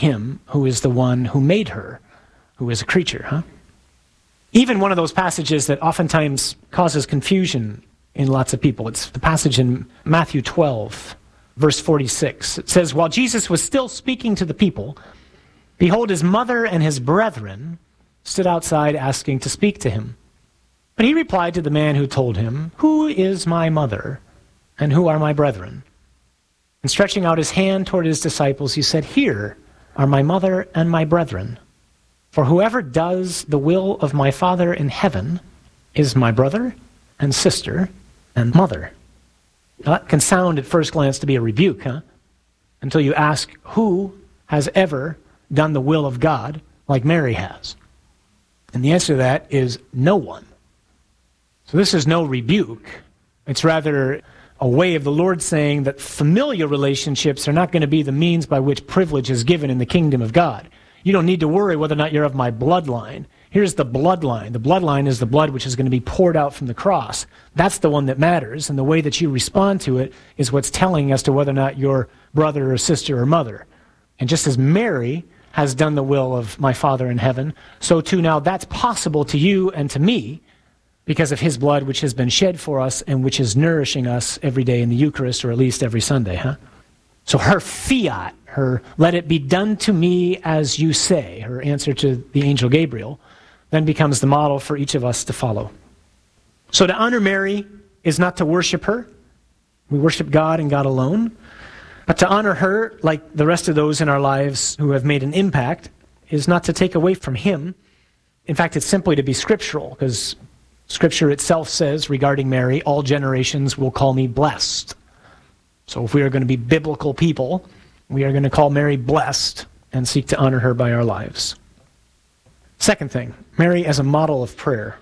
him who is the one who made her, who is a creature, huh? Even one of those passages that oftentimes causes confusion in lots of people. It's the passage in Matthew 12, verse 46. It says, "While Jesus was still speaking to the people, behold, his mother and his brethren stood outside asking to speak to him. But he replied to the man who told him, 'Who is my mother, and who are my brethren?' And stretching out his hand toward his disciples, he said, 'Here are my mother and my brethren. For whoever does the will of my Father in heaven is my brother and sister and mother.'" Now, that can sound at first glance to be a rebuke, huh? Until you ask, who has ever done the will of God like Mary has? And the answer to that is no one. So this is no rebuke. It's rather a way of the Lord saying that familial relationships are not going to be the means by which privilege is given in the kingdom of God. You don't need to worry whether or not you're of my bloodline. Here's the bloodline. The bloodline is the blood which is going to be poured out from the cross. That's the one that matters, and the way that you respond to it is what's telling as to whether or not you're brother or sister or mother. And just as Mary has done the will of my Father in heaven, so too now that's possible to you and to me because of his blood which has been shed for us and which is nourishing us every day in the Eucharist, or at least every Sunday, huh? So her fiat, her "let it be done to me as you say," her answer to the angel Gabriel, then becomes the model for each of us to follow. So to honor Mary is not to worship her. We worship God and God alone. But to honor her, like the rest of those in our lives who have made an impact, is not to take away from him. In fact, it's simply to be scriptural, because Scripture itself says regarding Mary, "All generations will call me blessed." So if we are going to be biblical people, we are going to call Mary blessed and seek to honor her by our lives. Second thing, Mary as a model of prayer.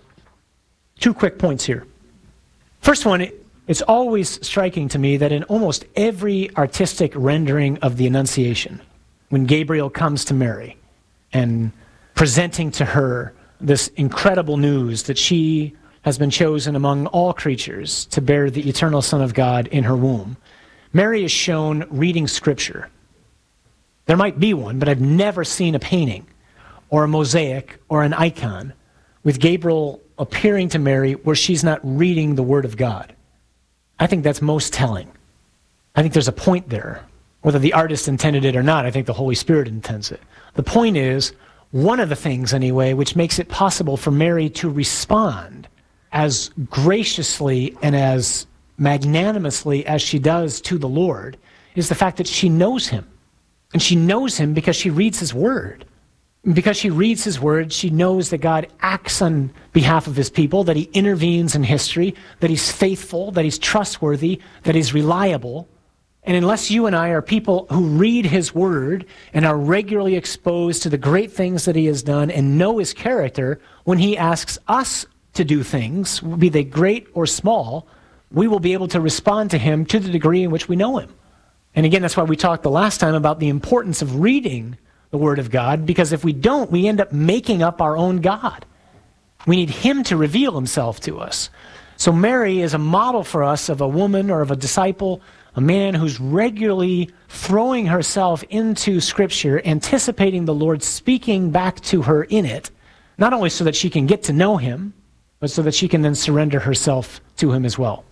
2 quick points here. First one, it's always striking to me that in almost every artistic rendering of the Annunciation, when Gabriel comes to Mary and presenting to her this incredible news that she has been chosen among all creatures to bear the eternal Son of God in her womb, Mary is shown reading Scripture. There might be one, but I've never seen a painting or a mosaic or an icon with Gabriel appearing to Mary where she's not reading the Word of God. I think that's most telling. I think there's a point there. Whether the artist intended it or not, I think the Holy Spirit intends it. The point is, one of the things anyway, which makes it possible for Mary to respond as graciously and as magnanimously as she does to the Lord, is the fact that she knows him. And she knows him because she reads his word. And because she reads his word, she knows that God acts on behalf of his people, that he intervenes in history, that he's faithful, that he's trustworthy, that he's reliable. And unless you and I are people who read his word and are regularly exposed to the great things that he has done and know his character, when he asks us to do things, be they great or small, we will be able to respond to him to the degree in which we know him. And again, that's why we talked the last time about the importance of reading the Word of God, because if we don't, we end up making up our own God. We need him to reveal himself to us. So Mary is a model for us of a woman or of a disciple, a man who's regularly throwing herself into Scripture, anticipating the Lord speaking back to her in it, not only so that she can get to know him, but so that she can then surrender herself to him as well.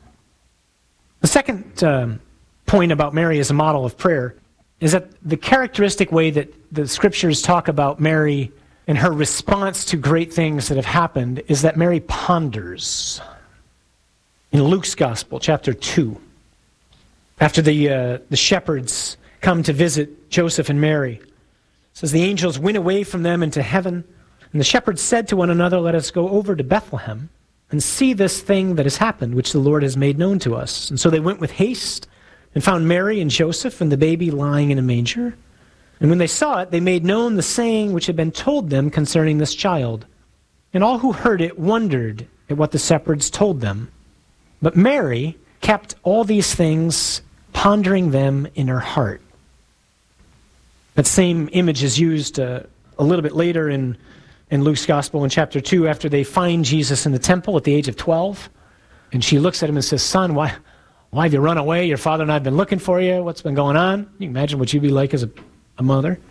The second point about Mary as a model of prayer is that the characteristic way that the Scriptures talk about Mary and her response to great things that have happened is that Mary ponders. In Luke's Gospel, chapter 2, after the shepherds come to visit Joseph and Mary, it says, "The angels went away from them into heaven, and the shepherds said to one another, 'Let us go over to Bethlehem and see this thing that has happened, which the Lord has made known to us.' And so they went with haste and found Mary and Joseph and the baby lying in a manger. And when they saw it, they made known the saying which had been told them concerning this child. And all who heard it wondered at what the shepherds told them. But Mary kept all these things, pondering them in her heart." That same image is used a little bit later in Luke's Gospel in chapter 2, after they find Jesus in the temple at the age of 12. And she looks at him and says, "Son, why have you run away? Your father and I have been looking for you. What's been going on?" You can imagine what you'd be like as a mother.